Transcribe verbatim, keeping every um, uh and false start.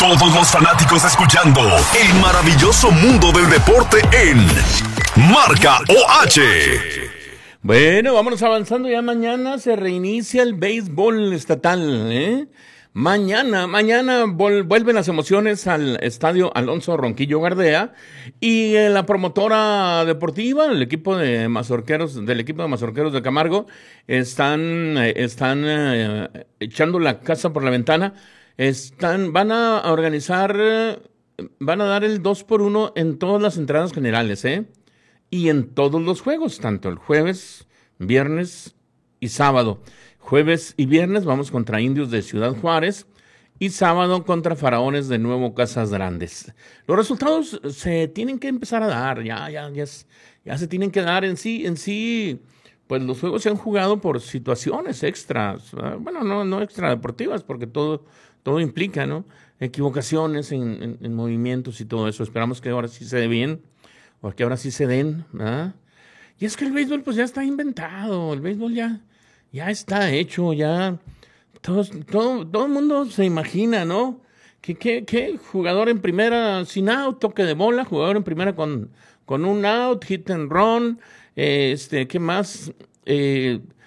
Todos los fanáticos escuchando el maravilloso mundo del deporte en Marca O H. Bueno, vámonos avanzando. Ya mañana se reinicia el béisbol estatal, ¿eh? Mañana, mañana vol- vuelven las emociones al estadio Alonso Ronquillo Gardea y eh, la promotora deportiva, el equipo de mazorqueros, del equipo de mazorqueros de Camargo, están, eh, están eh, echando la casa por la ventana. Están, van a organizar, eh, van a dar el dos por uno en todas las entradas generales, ¿eh? Y en todos los juegos, tanto el jueves, viernes y sábado. Jueves y viernes vamos contra Indios de Ciudad Juárez y sábado contra Faraones de Nuevo Casas Grandes. Los resultados se tienen que empezar a dar, ya, ya, ya, es- ya se tienen que dar en sí, en sí, pues los juegos se han jugado por situaciones extras, ¿verdad? Bueno, no, no extra deportivas, porque todo, todo implica, ¿no? Equivocaciones en, en- en movimientos y todo eso. Esperamos que ahora sí se dé bien, porque ahora sí se den, ¿verdad? Y es que el béisbol pues ya está inventado, el béisbol ya, ya está hecho, ya todos, todo, todo el mundo se imagina, ¿no? Que, que, que jugador en primera sin out, toque de bola, jugador en primera con, con un out, hit and run, eh, este, ¿qué más? Eh,